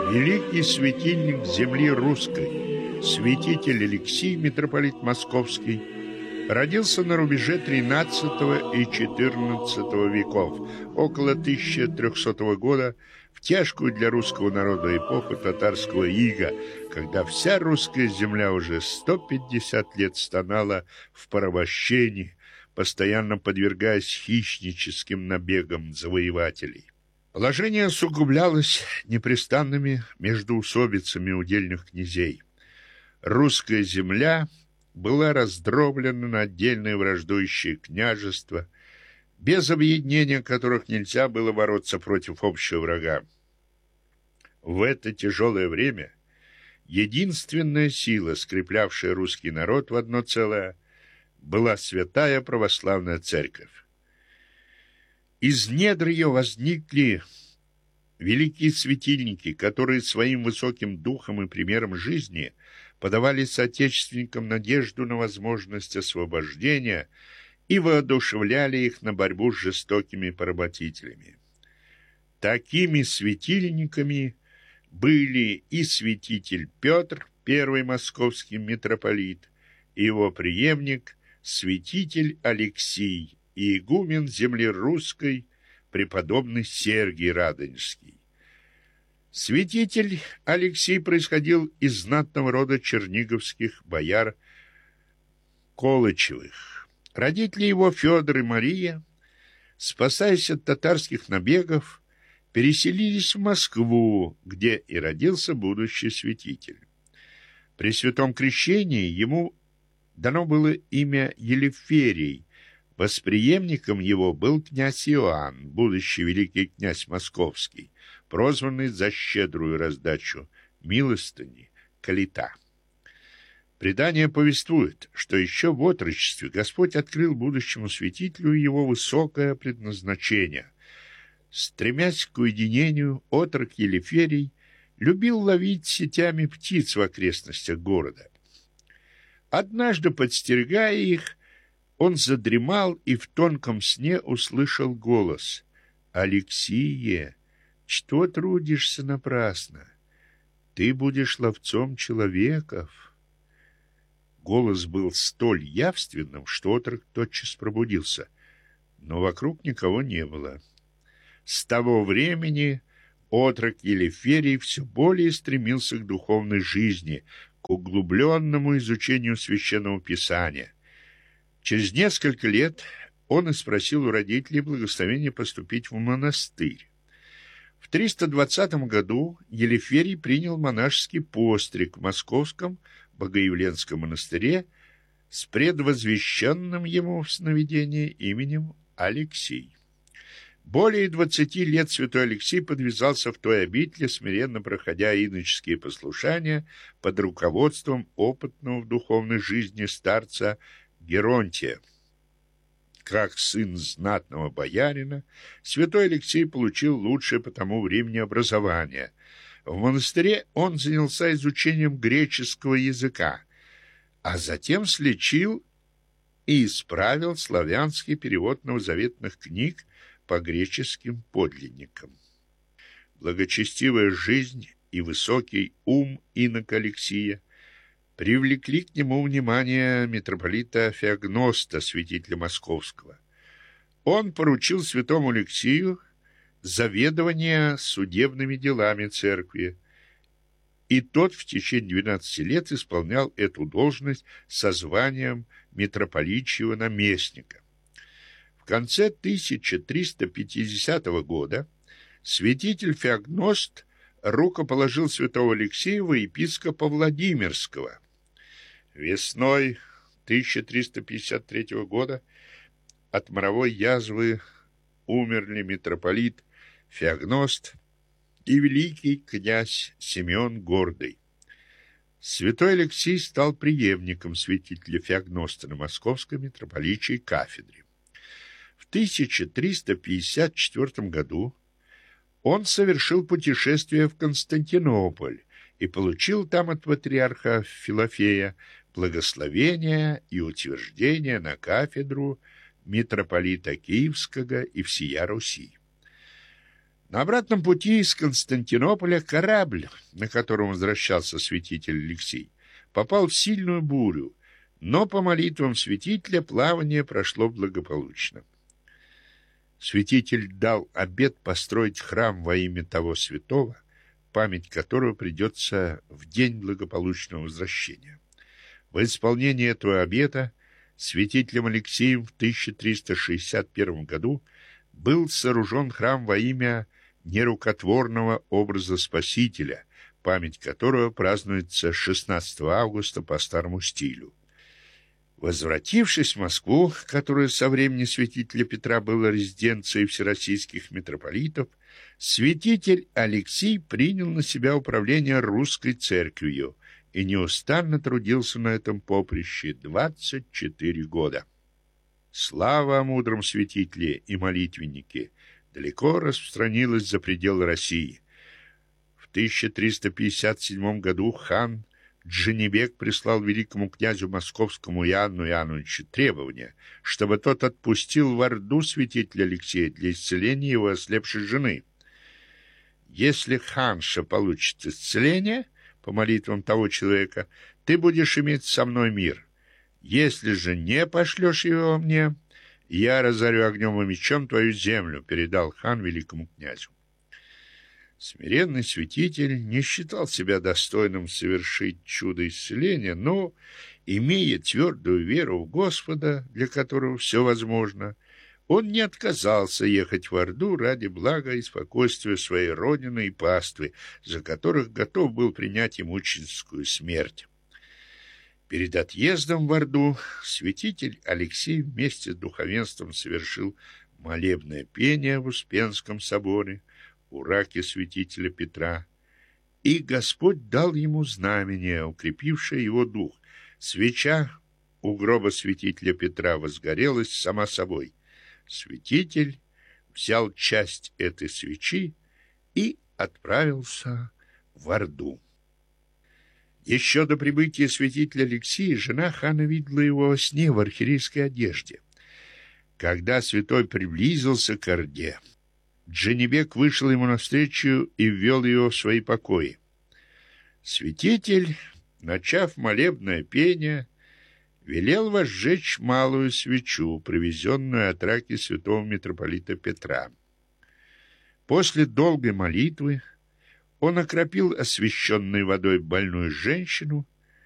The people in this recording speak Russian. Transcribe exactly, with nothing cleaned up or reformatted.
Великий светильник земли русской, святитель Алексий, митрополит Московский, родился на рубеже тринадцатого и четырнадцатого веков, около тысяча трехсотого года, в тяжкую для русского народа эпоху татарского ига, когда вся русская земля уже сто пятьдесят лет стонала в порабощении, постоянно подвергаясь хищническим набегам завоевателей. Положение усугублялось непрестанными междоусобицами удельных князей. Русская земля была раздроблена на отдельные враждующие княжества, без объединения которых нельзя было бороться против общего врага. В это тяжелое время единственная сила, скреплявшая русский народ в одно целое, была Святая Православная Церковь. Из недр ее возникли великие светильники, которые своим высоким духом и примером жизни подавали соотечественникам надежду на возможность освобождения и воодушевляли их на борьбу с жестокими поработителями. Такими светильниками были и святитель Петр, первый московский митрополит, и его преемник, святитель Алексий, и игумен земли русской, преподобный Сергий Радонежский. Святитель Алексий происходил из знатного рода черниговских бояр Колычевых. Родители его, Федор и Мария, спасаясь от татарских набегов, переселились в Москву, где и родился будущий святитель. При святом крещении ему дано было имя Елеферий. Восприемником его был князь Иоанн, будущий великий князь Московский, прозванный за щедрую раздачу милостыни калита. Предание повествует, что еще в отрочестве Господь открыл будущему святителю его высокое предназначение. Стремясь к уединению, отрок Елеферий любил ловить сетями птиц в окрестностях города. Однажды, подстерегая их, он задремал и в тонком сне услышал голос: «Алексие, что трудишься напрасно? Ты будешь ловцом человеков». Голос был столь явственным, что отрок тотчас пробудился, но вокруг никого не было. С того времени отрок Елеферий все более стремился к духовной жизни, к углубленному изучению Священного Писания. Через несколько лет он и спросил у родителей благословения поступить в монастырь. В триста двадцатом году Елеферий принял монашеский постриг в Московском Богоявленском монастыре с предвозвещенным ему в сновидении именем Алексий. Более двадцати лет святой Алексий подвязался в той обители, смиренно проходя иноческие послушания под руководством опытного в духовной жизни старца Геронтия. Как сын знатного боярина, святой Алексей получил лучшее по тому времени образование. В монастыре он занялся изучением греческого языка, а затем слечил и исправил славянский перевод новозаветных книг по греческим подлинникам. Благочестивая жизнь и высокий ум инока Алексия привлекли к нему внимание митрополита Феогноста, святителя Московского. Он поручил святому Алексию заведование судебными делами церкви, и тот в течение двенадцати лет исполнял эту должность со званием митрополичьего наместника. В конце тысяча триста пятидесятого года святитель Феогност рукоположил святого Алексея во епископа Владимирского. Весной тысяча триста пятьдесят третьего года от моровой язвы умерли митрополит Феогност и великий князь Симеон Гордый. Святой Алексий стал преемником святителя Феогноста на Московской митрополичьей кафедре. В тысяча триста пятьдесят четвёртом году он совершил путешествие в Константинополь и получил там от патриарха Филофея благословение и утверждение на кафедру митрополита Киевского и всея Руси. На обратном пути из Константинополя корабль, на котором возвращался святитель Алексий, попал в сильную бурю, но по молитвам святителя плавание прошло благополучно. Святитель дал обет построить храм во имя того святого, память которого придется в день благополучного возвращения. В исполнение этого обета святителем Алексием в тысяча триста шестьдесят первом году был сооружен храм во имя нерукотворного образа Спасителя, память которого празднуется шестнадцатого августа по старому стилю. Возвратившись в Москву, которая со времени святителя Петра была резиденцией всероссийских митрополитов, святитель Алексий принял на себя управление русской церковью и неустанно трудился на этом поприще двадцать четыре года. Слава о мудром святителе и молитвеннике далеко распространилась за пределы России. В тысяча триста пятьдесят седьмом году хан Джанибек прислал великому князю московскому Иоанну Иоанновичу требование, чтобы тот отпустил в Орду святителя Алексея для исцеления его ослепшей жены. Если ханша получит исцеление по молитвам того человека, ты будешь иметь со мной мир. Если же не пошлешь его мне, я разорю огнем и мечом твою землю, передал хан великому князю. Смиренный святитель не считал себя достойным совершить чудо исцеления, но, имея твердую веру в Господа, для которого все возможно, он не отказался ехать в Орду ради блага и спокойствия своей родины и паствы, за которых готов был принять и мученическую смерть. Перед отъездом в Орду святитель Алексий вместе с духовенством совершил молебное пение в Успенском соборе у раки святителя Петра, и Господь дал ему знамение, укрепившее его дух. Свеча у гроба святителя Петра возгорелась сама собой. Святитель взял часть этой свечи и отправился в Орду. Еще до прибытия святителя Алексия жена хана видела его во сне в архиерейской одежде. Когда святой приблизился к Орде, Джанибек вышел ему навстречу и ввел его в свои покои. Святитель, начав молебное пение, велел возжечь малую свечу, привезенную от раки святого митрополита Петра. После долгой молитвы он окропил освященной водой больную женщину